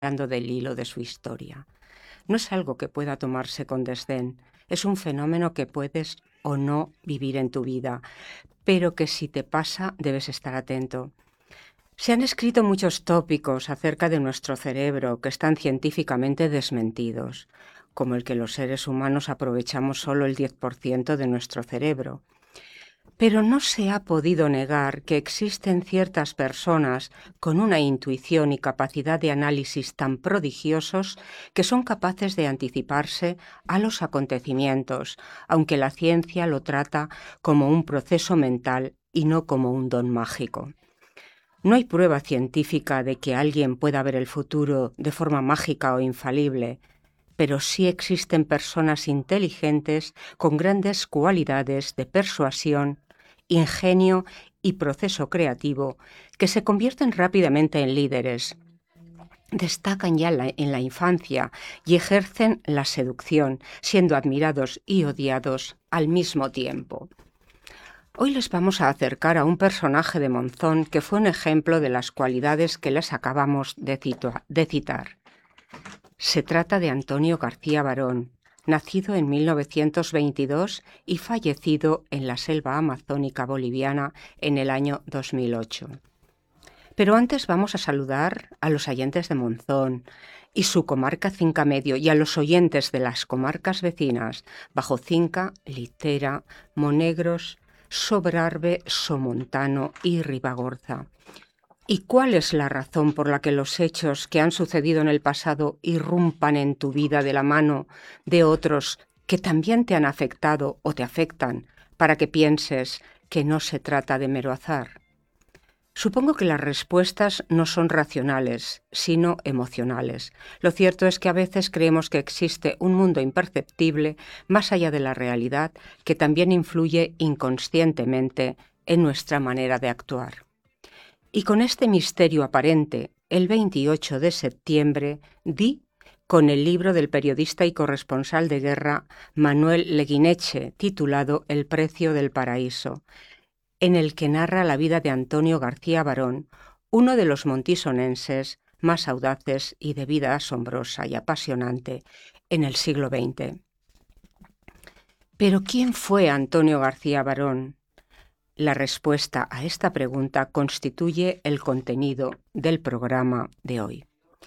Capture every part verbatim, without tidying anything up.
del hilo de su historia. No es algo que pueda tomarse con desdén, es un fenómeno que puedes o no vivir en tu vida, pero que si te pasa debes estar atento. Se han escrito muchos tópicos acerca de nuestro cerebro que están científicamente desmentidos, como el que los seres humanos aprovechamos solo el diez por ciento de nuestro cerebro. Pero no se ha podido negar que existen ciertas personas con una intuición y capacidad de análisis tan prodigiosos que son capaces de anticiparse a los acontecimientos, aunque la ciencia lo trata como un proceso mental y no como un don mágico. No hay prueba científica de que alguien pueda ver el futuro de forma mágica o infalible, pero sí existen personas inteligentes con grandes cualidades de persuasión, ingenio y proceso creativo que se convierten rápidamente en líderes. Destacan ya la, en la infancia y ejercen la seducción, siendo admirados y odiados al mismo tiempo. Hoy les vamos a acercar a un personaje de Monzón que fue un ejemplo de las cualidades que les acabamos de, cito, de citar. Se trata de Antonio García Barón, nacido en mil novecientos veintidós y fallecido en la selva amazónica boliviana en el año dos mil ocho. Pero antes vamos a saludar a los oyentes de Monzón y su comarca Cinca Medio y a los oyentes de las comarcas vecinas, Bajo Cinca, Litera, Monegros, Sobrarbe, Somontano y Ribagorza. ¿Y cuál es la razón por la que los hechos que han sucedido en el pasado irrumpan en tu vida de la mano de otros que también te han afectado o te afectan para que pienses que no se trata de mero azar? Supongo que las respuestas no son racionales, sino emocionales. Lo cierto es que a veces creemos que existe un mundo imperceptible más allá de la realidad que también influye inconscientemente en nuestra manera de actuar. Y con este misterio aparente, el veintiocho de septiembre di con el libro del periodista y corresponsal de guerra Manuel Leguineche, titulado El precio del paraíso, en el que narra la vida de Antonio García Barón, uno de los montisonenses más audaces y de vida asombrosa y apasionante en el siglo veinte. ¿Pero quién fue Antonio García Barón? La respuesta a esta pregunta constituye el contenido del programa de hoy.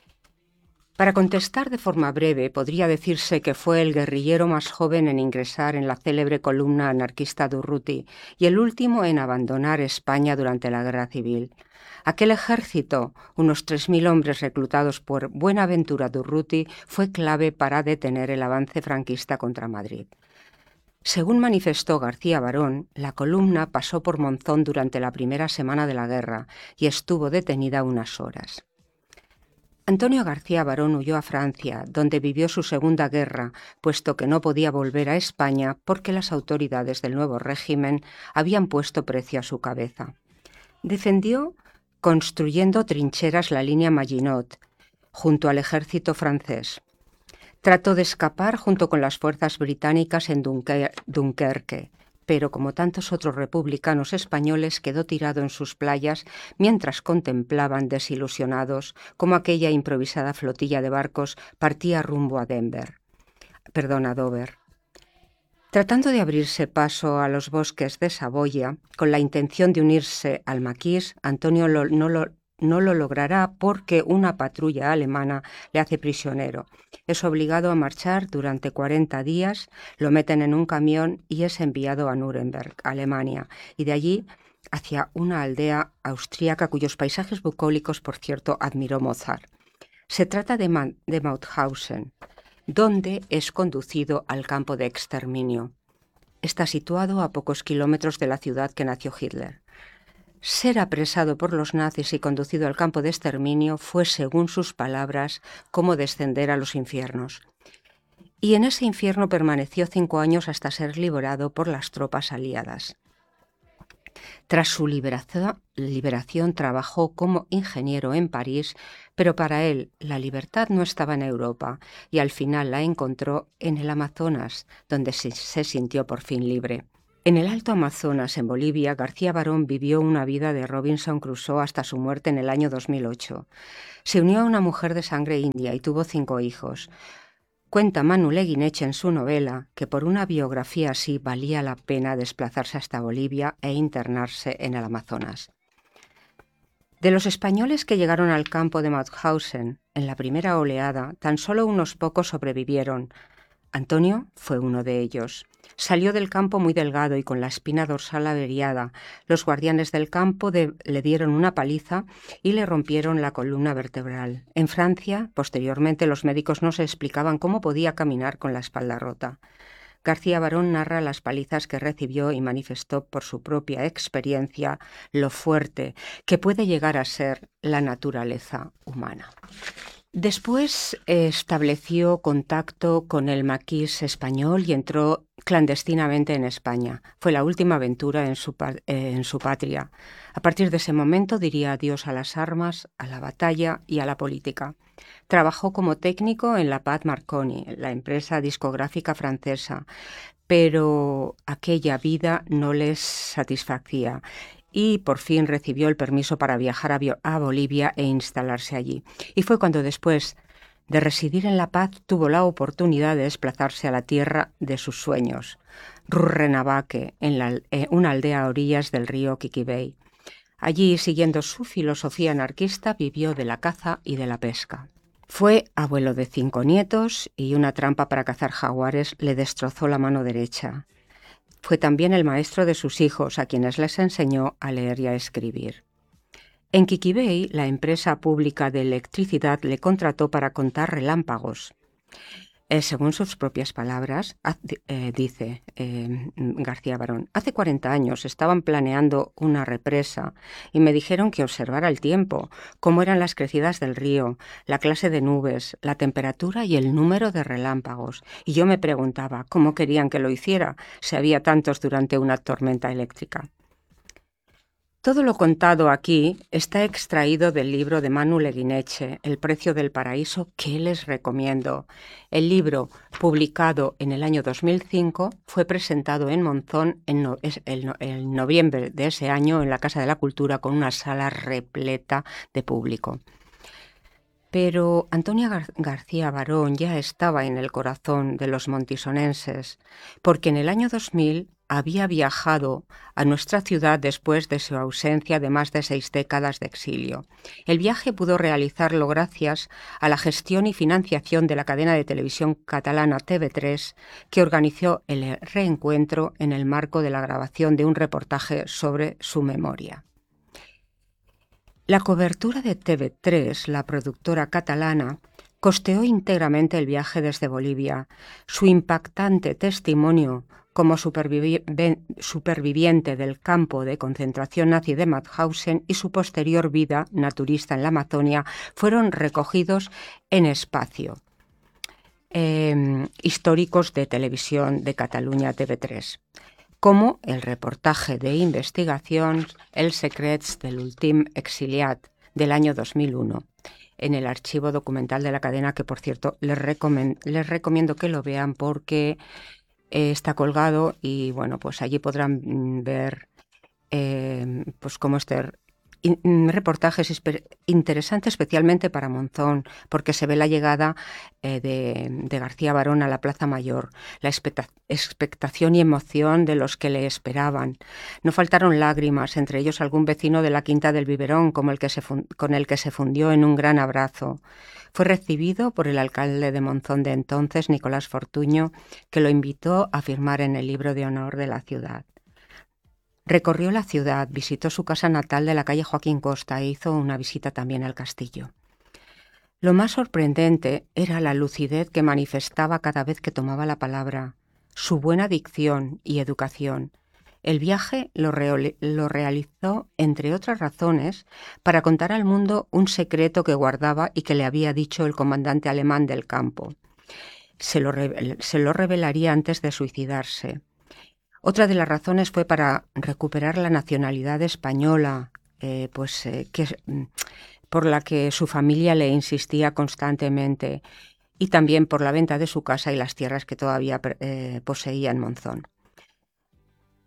Para contestar de forma breve, podría decirse que fue el guerrillero más joven en ingresar en la célebre columna anarquista de Urruti y el último en abandonar España durante la Guerra Civil. Aquel ejército, unos tres mil hombres reclutados por Buenaventura Durruti, fue clave para detener el avance franquista contra Madrid. Según manifestó García Barón, la columna pasó por Monzón durante la primera semana de la guerra y estuvo detenida unas horas. Antonio García Barón huyó a Francia, donde vivió su segunda guerra, puesto que no podía volver a España porque las autoridades del nuevo régimen habían puesto precio a su cabeza. Defendió construyendo trincheras la línea Maginot, junto al ejército francés. Trató de escapar junto con las fuerzas británicas en Dunker- Dunkerque, pero como tantos otros republicanos españoles quedó tirado en sus playas mientras contemplaban desilusionados cómo aquella improvisada flotilla de barcos partía rumbo a Denver, perdón, a Dover. Tratando de abrirse paso a los bosques de Saboya, con la intención de unirse al maquis, Antonio lo, no lo No lo logrará porque una patrulla alemana le hace prisionero. Es obligado a marchar durante cuarenta días, lo meten en un camión y es enviado a Nuremberg, Alemania, y de allí hacia una aldea austríaca cuyos paisajes bucólicos, por cierto, admiró Mozart. Se trata de, Man- de Mauthausen, donde es conducido al campo de exterminio. Está situado a pocos kilómetros de la ciudad que nació Hitler. Ser apresado por los nazis y conducido al campo de exterminio fue, según sus palabras, como descender a los infiernos. Y en ese infierno permaneció cinco años hasta ser liberado por las tropas aliadas. Tras su liberación, liberación trabajó como ingeniero en París, pero para él la libertad no estaba en Europa y al final la encontró en el Amazonas, donde se, se sintió por fin libre. En el Alto Amazonas, en Bolivia, García Barón vivió una vida de Robinson Crusoe hasta su muerte en el año dos mil ocho. Se unió a una mujer de sangre india y tuvo cinco hijos. Cuenta Manu Leguineche en su novela que por una biografía así valía la pena desplazarse hasta Bolivia e internarse en el Amazonas. De los españoles que llegaron al campo de Mauthausen en la primera oleada, tan solo unos pocos sobrevivieron. Antonio fue uno de ellos. Salió del campo muy delgado y con la espina dorsal averiada. Los guardianes del campo de, le dieron una paliza y le rompieron la columna vertebral. En Francia, posteriormente, los médicos no se explicaban cómo podía caminar con la espalda rota. García Barón narra las palizas que recibió y manifestó por su propia experiencia lo fuerte que puede llegar a ser la naturaleza humana. Después eh, estableció contacto con el maquis español y entró clandestinamente en España. Fue la última aventura en su, eh, en su patria. A partir de ese momento diría adiós a las armas, a la batalla y a la política. Trabajó como técnico en la Pat Marconi, la empresa discográfica francesa, pero aquella vida no les satisfacía. Y por fin recibió el permiso para viajar a, a Bolivia e instalarse allí. Y fue cuando después de residir en La Paz tuvo la oportunidad de desplazarse a la tierra de sus sueños, Rurrenabaque, en la, eh, una aldea a orillas del río Quiquibay. Allí, siguiendo su filosofía anarquista, vivió de la caza y de la pesca. Fue abuelo de cinco nietos y una trampa para cazar jaguares le destrozó la mano derecha. Fue también el maestro de sus hijos, a quienes les enseñó a leer y a escribir. En Quiquibay, la empresa pública de electricidad le contrató para contar relámpagos. Eh, según sus propias palabras, eh, dice eh, García Barón, hace cuarenta años estaban planeando una represa y me dijeron que observara el tiempo, cómo eran las crecidas del río, la clase de nubes, la temperatura y el número de relámpagos. Y yo me preguntaba cómo querían que lo hiciera si había tantos durante una tormenta eléctrica. Todo lo contado aquí está extraído del libro de Manu Leguineche, El precio del paraíso, que les recomiendo. El libro, publicado en el año dos mil cinco, fue presentado en Monzón en, no, el, el noviembre de ese año en la Casa de la Cultura con una sala repleta de público. Pero Antonia Gar- García Barón ya estaba en el corazón de los montisonenses, porque en el año dos mil había viajado a nuestra ciudad después de su ausencia de más de seis décadas de exilio. El viaje pudo realizarlo gracias a la gestión y financiación de la cadena de televisión catalana T V tres, que organizó el reencuentro en el marco de la grabación de un reportaje sobre su memoria. La cobertura de T V tres, la productora catalana, costeó íntegramente el viaje desde Bolivia. Su impactante testimonio como supervivi- superviviente del campo de concentración nazi de Mauthausen y su posterior vida naturista en la Amazonia fueron recogidos en Espacio, eh, históricos de televisión de Cataluña T V tres, como el reportaje de investigación Els secrets de l'últim exiliat del año dos mil uno, en el archivo documental de la cadena, que por cierto les, recomend- les recomiendo que lo vean porque eh, está colgado y bueno, pues allí podrán mm, ver eh, pues cómo este in, reportaje es interesante, especialmente para Monzón, porque se ve la llegada eh, de, de García Barón a la Plaza Mayor, la expecta- expectación y emoción de los que le esperaban. No faltaron lágrimas, entre ellos algún vecino de la Quinta del Biberón, como el que se fun- con el que se fundió en un gran abrazo. Fue recibido por el alcalde de Monzón de entonces, Nicolás Fortuño, que lo invitó a firmar en el libro de honor de la ciudad. Recorrió la ciudad, visitó su casa natal de la calle Joaquín Costa e hizo una visita también al castillo. Lo más sorprendente era la lucidez que manifestaba cada vez que tomaba la palabra, su buena dicción y educación. El viaje lo, re- lo realizó, entre otras razones, para contar al mundo un secreto que guardaba y que le había dicho el comandante alemán del campo. Se lo, re- se lo revelaría antes de suicidarse. Otra de las razones fue para recuperar la nacionalidad española, eh, pues, eh, que, por la que su familia le insistía constantemente, y también por la venta de su casa y las tierras que todavía eh, poseía en Monzón.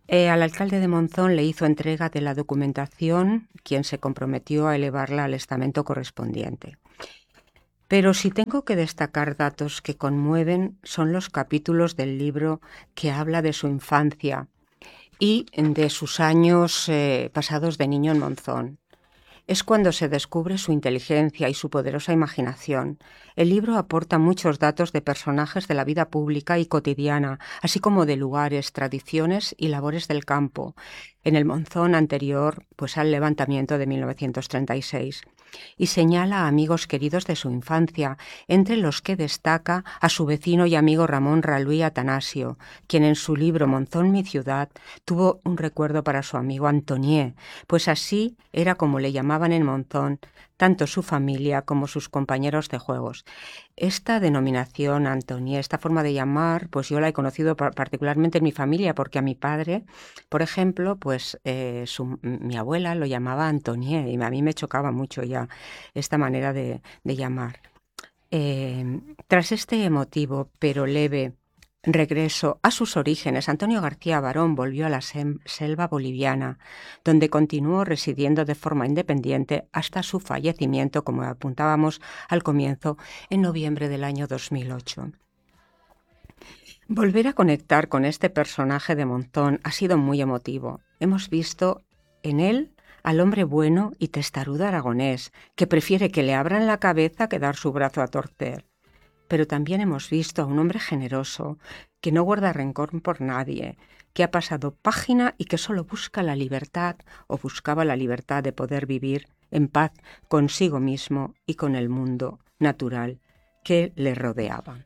Eh, al alcalde de Monzón le hizo entrega de la documentación, quien se comprometió a elevarla al estamento correspondiente. Pero si tengo que destacar datos que conmueven, son los capítulos del libro que habla de su infancia y de sus años eh, pasados de niño en Monzón. Es cuando se descubre su inteligencia y su poderosa imaginación. El libro aporta muchos datos de personajes de la vida pública y cotidiana, así como de lugares, tradiciones y labores del campo, en el Monzón anterior pues, al levantamiento de mil novecientos treinta y seis. Y señala a amigos queridos de su infancia, entre los que destaca a su vecino y amigo Ramón Raluí Atanasio, quien en su libro Monzón, mi ciudad, tuvo un recuerdo para su amigo Antonié, pues así era como le llamaban en Monzón tanto su familia como sus compañeros de juegos. Esta denominación, Antonié, esta forma de llamar, pues yo la he conocido particularmente en mi familia, porque a mi padre, por ejemplo, pues eh, su, mi abuela lo llamaba Antonié y a mí me chocaba mucho ya esta manera de, de llamar. Eh, tras este emotivo pero leve regreso a sus orígenes, Antonio García Barón volvió a la selva boliviana, donde continuó residiendo de forma independiente hasta su fallecimiento, como apuntábamos al comienzo, en noviembre del año dos mil ocho. Volver a conectar con este personaje de Monzón ha sido muy emotivo. Hemos visto en él al hombre bueno y testarudo aragonés, que prefiere que le abran la cabeza que dar su brazo a torcer. Pero también hemos visto a un hombre generoso, que no guarda rencor por nadie, que ha pasado página y que solo busca la libertad o buscaba la libertad de poder vivir en paz consigo mismo y con el mundo natural que le rodeaba.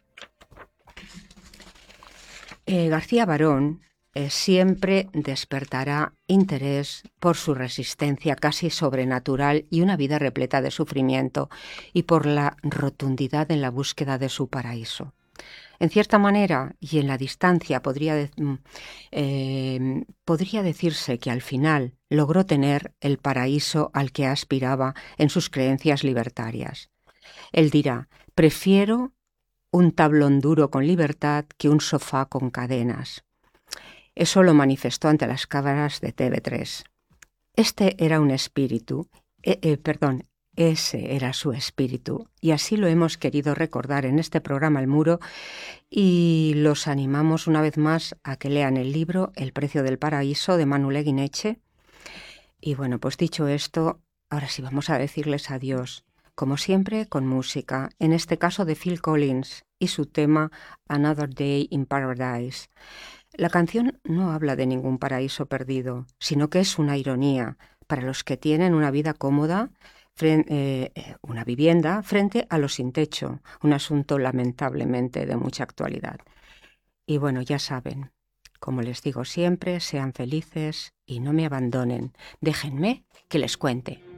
Eh, García Barón eh, siempre despertará interés por su resistencia casi sobrenatural y una vida repleta de sufrimiento y por la rotundidad en la búsqueda de su paraíso. En cierta manera, y en la distancia, podría, de, eh, podría decirse que al final logró tener el paraíso al que aspiraba en sus creencias libertarias. Él dirá, prefiero un tablón duro con libertad que un sofá con cadenas. Eso lo manifestó ante las cámaras de T V tres. Este era un espíritu, eh, eh, perdón, ese era su espíritu, y así lo hemos querido recordar en este programa El Muro, y los animamos una vez más a que lean el libro El precio del paraíso de Manu Leguineche. Y bueno, pues dicho esto, ahora sí vamos a decirles adiós, como siempre con música, en este caso de Phil Collins y su tema Another Day in Paradise. La canción no habla de ningún paraíso perdido, sino que es una ironía para los que tienen una vida cómoda, frente, eh, una vivienda frente a los sin techo, un asunto lamentablemente de mucha actualidad. Y bueno, ya saben, como les digo siempre, sean felices y no me abandonen. Déjenme que les cuente.